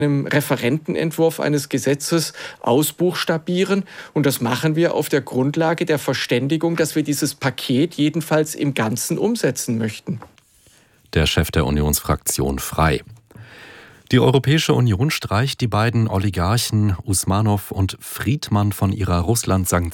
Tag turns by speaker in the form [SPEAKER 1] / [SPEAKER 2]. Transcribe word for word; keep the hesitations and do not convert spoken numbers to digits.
[SPEAKER 1] einem Referentenentwurf eines Gesetzes ausbuchstabieren. Und das machen wir auf der Grundlage der Verständigung, dass wir dieses Paket jedenfalls im Ganzen umsetzen möchten.
[SPEAKER 2] Der Chef der Unionsfraktion Frei. Die Europäische Union streicht die beiden Oligarchen Usmanow und Friedmann von ihrer Russland-Sanktion